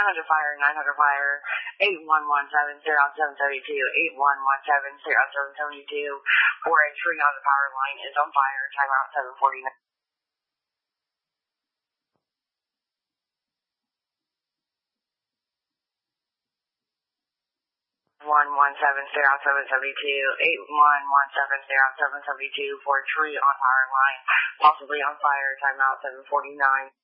900 fire, 900 fire, 81170772, 81170772, for a tree on the power line is on fire, timeout 749. 81170772, 81170772 for a tree on power line, possibly on fire, timeout 749.